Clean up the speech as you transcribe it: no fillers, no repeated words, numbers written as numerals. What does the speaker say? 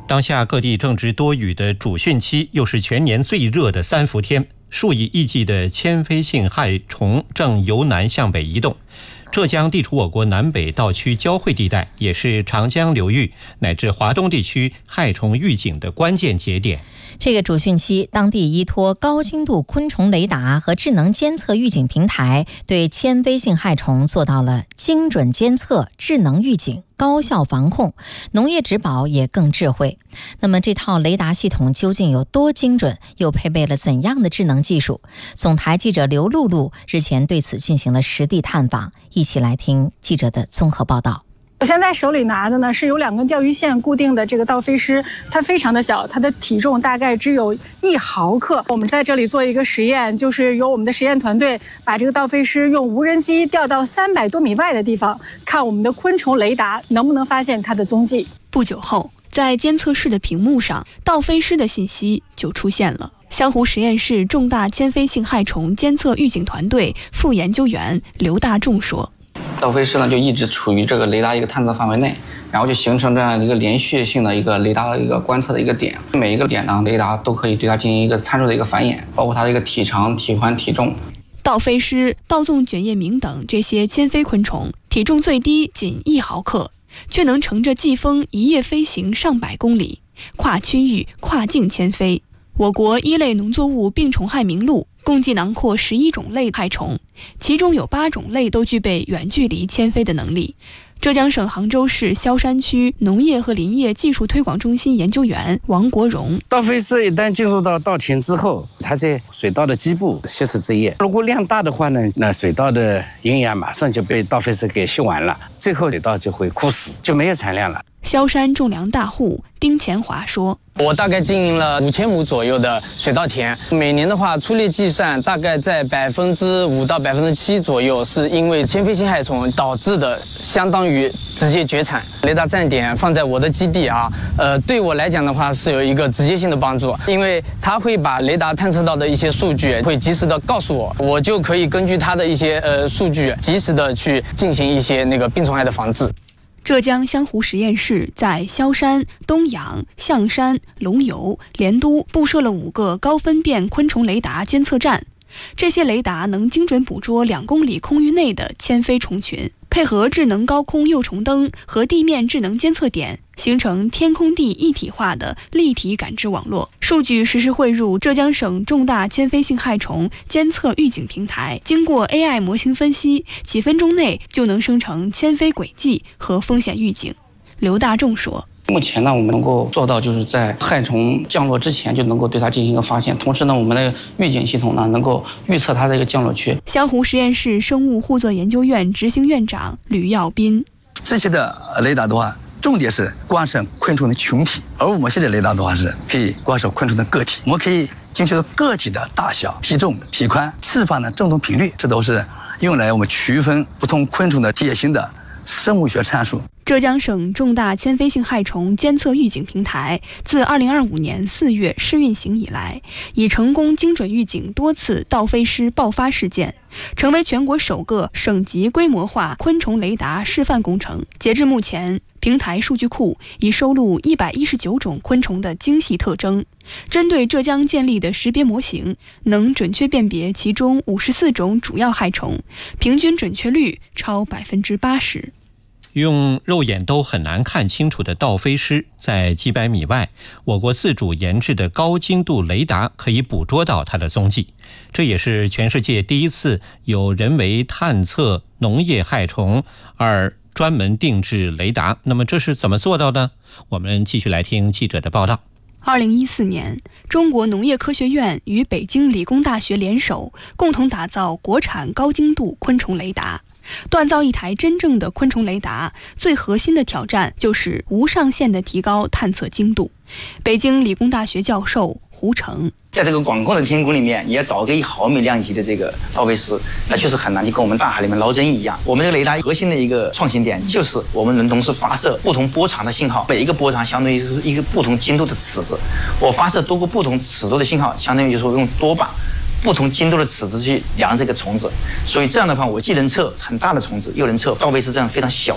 当下各地正值多雨的主汛期，又是全年最热的3伏天，数以亿计的迁飞性害虫正由南向北移动。浙江地处我国南北道区交汇地带，也是长江流域乃至华东地区害虫预警的关键节点。 这个主汛期，当地依托高精度昆虫雷达和智能监测预警平台，对迁飞性害虫做到了精准监测、智能预警、高效防控，农业植保也更智慧。那么这套雷达系统究竟有多精准，又配备了怎样的智能技术？总台记者刘露露日前对此进行了实地探访，一起来听记者的综合报道。 我现在手里拿的呢是有2根钓鱼线固定的这个倒飞狮，它非常的小，它的体重大概只有1毫克。我们在这里做一个实验，就是由我们的实验团队把这个倒飞狮用无人机调到300多米外的地方，看我们的昆虫雷达能不能发现它的踪迹。 不久后，在监测室的屏幕上，倒飞狮的信息就出现了。湘湖实验室重大迁飞性害虫监测预警团队副研究员刘大仲说， 倒飞狮呢就一直处于这个雷达一个探测范围内，然后就形成这样一个连续性的一个雷达的一个观测的一个点，每一个点呢雷达都可以对它进行一个参数的一个繁衍，包括它的一个体长、体宽、体重。 倒飞狮、倒纵卷叶鸣等这些迁飞昆虫，体重最低仅1毫克，却能乘着季风一夜飞行上百公里，跨区域、跨境迁飞。我国1类农作物病虫害名录共计囊括11种类害虫，其中有8种类都具备远距离迁飞的能力。浙江省杭州市萧山区农业和林业技术推广中心研究员王国荣， 倒飞狮一旦进入到稻田之后，它在水稻的基部吸食汁液，如果量大的话呢，那水稻的营养马上就被倒飞狮给吸完了，最后水稻就会枯死，就没有产量了。 萧山种粮大户丁前华说， 我大概经营了5000亩左右的水稻田，每年的话粗略计算，大概在5%到7%左右是因为迁飞性害虫导致的，相当于直接绝产。雷达站点放在我的基地啊，对我来讲的话是有一个直接性的帮助，因为它会把雷达探测到的一些数据会及时的告诉我，我就可以根据它的一些数据及时的去进行一些那个病虫害的防治。 浙江湘湖实验室在萧山、东阳、象山、龙游、连都布设了5个高分辨昆虫雷达监测站，这些雷达能精准捕捉2公里空域内的迁飞虫群，配合智能高空幼虫灯和地面智能监测点，形成天空地一体化的立体感知网络。数据实时汇入浙江省重大迁飞性害虫监测预警平台，经过 AI 模型分析，几分钟内就能生成迁飞轨迹和风险预警。刘大仲说， 目前呢，我们能够做到就是在害虫降落之前就能够对它进行一个发现，同时呢，我们的预警系统呢能够预测它的一个降落区。 湘湖实验室生物互作研究院执行院长吕耀斌， 这些的雷达的话，重点是观测昆虫的群体，而我们现在雷达的话是可以观测昆虫的个体，我们可以精确到个体的大小、体重、体宽、释放的振动频率，这都是用来我们区分不同昆虫的典型的生物学参数。 浙江省重大迁飞性害虫监测预警平台自2025年4月试运行以来，已成功精准预警多次倒飞狮爆发事件，成为全国首个省级规模化昆虫雷达示范工程。截至目前，平台数据库已收录119种昆虫的精细特征，针对浙江建立的识别模型，能准确辨别其中54种主要害虫，平均准确率超80%。 用肉眼都很难看清楚的倒飞狮，在几百米外，我国自主研制的高精度雷达可以捕捉到它的踪迹。这也是全世界第一次有人为探测农业害虫而专门定制雷达。那么这是怎么做到的？我们继续来听记者的报道。 2014年，中国农业科学院与北京理工大学联手，共同打造国产高精度昆虫雷达。锻造一台真正的昆虫雷达，最核心的挑战就是无上限的提高探测精度。北京理工大学教授胡成， 在这个广阔的天空里面，你要找个1毫米量级的这个倒飞狮，那确实很难，就跟我们大海里面捞针一样。我们这个雷达核心的一个创新点，就是我们能同时发射不同波长的信号，每一个波长相当于是一个不同精度的尺子。我发射多个不同尺度的信号，相当于就是说用多把不同精度的尺子去量这个虫子，所以这样的话，我既能测很大的虫子，又能测倒飞狮这样非常小